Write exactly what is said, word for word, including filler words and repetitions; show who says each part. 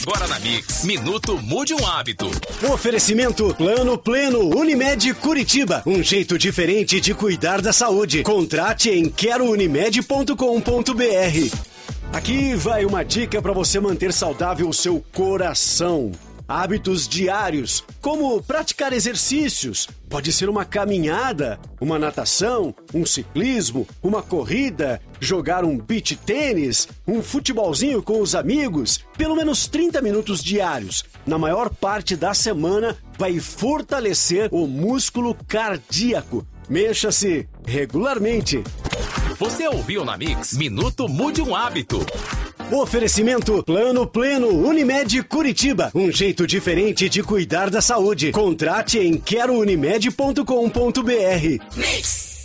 Speaker 1: Agora na Mix, Minuto Mude um Hábito.
Speaker 2: Oferecimento Plano Pleno Unimed Curitiba. Um jeito diferente de cuidar da saúde. Contrate em quero unimed ponto com ponto br. Aqui vai uma dica para você manter saudável o seu coração. Hábitos diários, como praticar exercícios. Pode ser uma caminhada, uma natação, um ciclismo, uma corrida, jogar um beach tênis, um futebolzinho com os amigos. Pelo menos trinta minutos diários, na maior parte da semana, vai fortalecer o músculo cardíaco. Mexa-se regularmente.
Speaker 1: Você ouviu na Mix, Minuto Mude um Hábito.
Speaker 2: Oferecimento Plano Pleno Unimed Curitiba. Um jeito diferente de cuidar da saúde. Contrate em quero unimed ponto com ponto br.
Speaker 1: Mix.